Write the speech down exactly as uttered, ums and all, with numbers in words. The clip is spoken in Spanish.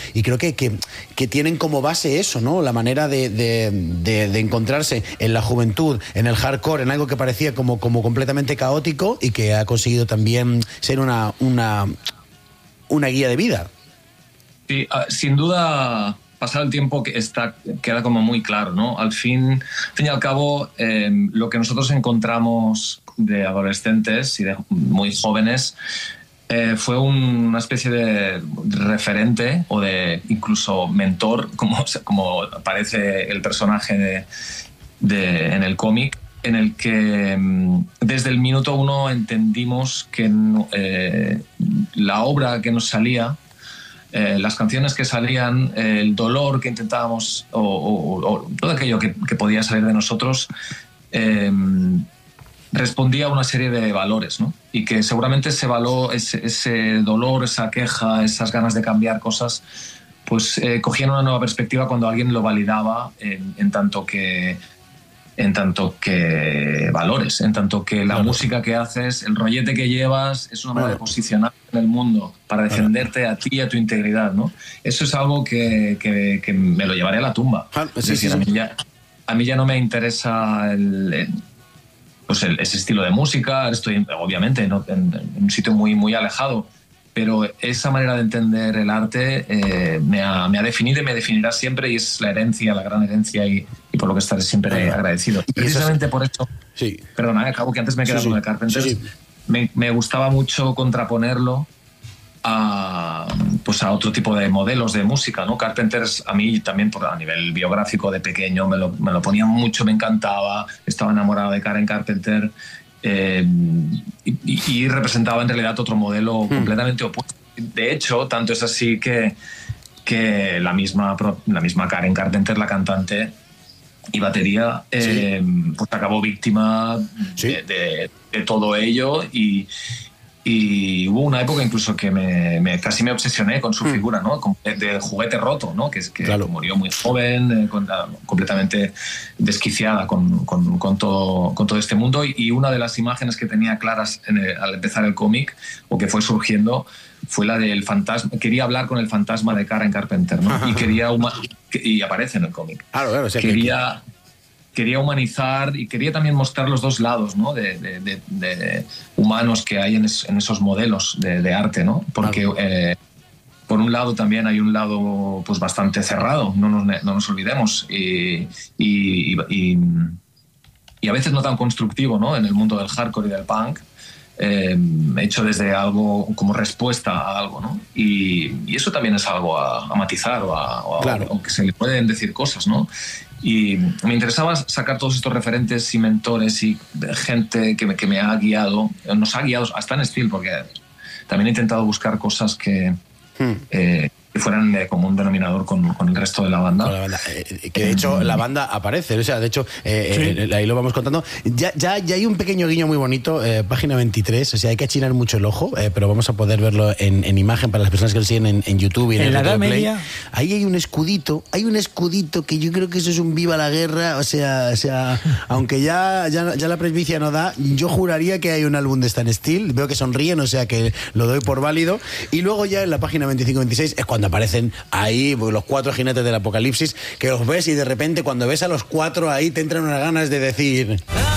y creo que, que, que tienen como base eso, ¿no? La manera de, de, de, de encontrarse en la juventud, en el hardcore, en algo que parecía como, como completamente caótico y que ha conseguido también ser una, una, una guía de vida. Sí, sin duda, pasado el tiempo que está, queda como muy claro, ¿no? Al fin, al fin y al cabo, eh, lo que nosotros encontramos de adolescentes y de muy jóvenes eh, fue una especie de referente o de incluso mentor, como, como aparece el personaje de, de, en el cómic, en el que desde el minuto uno entendimos que eh, la obra que nos salía, Eh, las canciones que salían, eh, el dolor que intentábamos o, o, o todo aquello que, que podía salir de nosotros eh, respondía a una serie de valores, ¿no? Y que seguramente ese valor, ese, ese dolor, esa queja, esas ganas de cambiar cosas, pues eh, cogían una nueva perspectiva cuando alguien lo validaba en, en tanto que en tanto que valores, en tanto que la claro. música que haces, el rollete que llevas, es una manera claro. de posicionarte en el mundo para defenderte claro. a ti y a tu integridad, ¿no? Eso es algo que, que, que me lo llevaré a la tumba. Ah, sí, es decir, sí, sí. A, mí ya, a mí ya no me interesa el, el, pues el, ese estilo de música, estoy obviamente ¿no? en, en un sitio muy, muy alejado, pero esa manera de entender el arte eh, me, ha, me ha definido y me definirá siempre, y es la herencia, la gran herencia, y, y por lo que estaré siempre claro. agradecido. Y precisamente eso, por eso, sí. perdona, acabo que antes me he quedado sí, sí. con el Carpenters, sí, sí. Me, me gustaba mucho contraponerlo a, pues a otro tipo de modelos de música, ¿no? Carpenters a mí también por, a nivel biográfico de pequeño me lo, me lo ponía mucho, me encantaba, estaba enamorado de Karen Carpenter. Eh, y, y representaba en realidad otro modelo hmm. completamente opuesto. De hecho, tanto es así que, que la, misma, la misma Karen Carpenter, la cantante y batería, eh, sí. pues acabó víctima sí. de, de, de todo ello, y, y hubo una época incluso que me, me, casi me obsesioné con su hmm. figura, ¿no? De, de juguete roto, ¿no? Que, que claro. murió muy joven, eh, con, completamente desquiciada con, con, con, todo, con todo este mundo, y, y una de las imágenes que tenía claras en el, al empezar el cómic, o que fue surgiendo, fue la del fantasma. Quería hablar con el fantasma de Karen Carpenter, ¿no? y quería huma, y aparece en el cómic. Claro, claro, sí, quería quería humanizar y quería también mostrar los dos lados, ¿no? de, de, de, de humanos que hay en, es, en esos modelos de, de arte, ¿no? Porque claro. eh, por un lado también hay un lado pues bastante cerrado, no nos, no nos olvidemos, y, y, y, y a veces no tan constructivo, ¿no? En el mundo del hardcore y del punk, eh, hecho desde algo como respuesta a algo, ¿no? Y, y eso también es algo a, a matizar, o, a, o, a, claro. o que se le pueden decir cosas, ¿no? Y me interesaba sacar todos estos referentes y mentores y gente que me, que me ha guiado, nos ha guiado hasta en Steel, porque también he intentado buscar cosas que, hmm. eh, que fueran de común denominador con, con el resto de la banda. La banda eh, que de hecho la banda aparece, o sea, de hecho, eh, sí. eh, ahí lo vamos contando. Ya, ya, ya hay un pequeño guiño muy bonito, eh, página veintitrés, o sea, hay que achinar mucho el ojo, eh, pero vamos a poder verlo en, en imagen para las personas que lo siguen en, en YouTube y en, en el la Edad Play. Media. Ahí hay un escudito, hay un escudito que yo creo que eso es un viva la guerra, o sea, o sea aunque ya, ya, ya la presbicia no da, yo juraría que hay un álbum de Stan Steel, veo que sonríen, o sea que lo doy por válido. Y luego ya en la página veinticinco veintiséis es cuando aparecen ahí los cuatro jinetes del apocalipsis, que los ves y de repente cuando ves a los cuatro ahí te entran unas ganas de decir...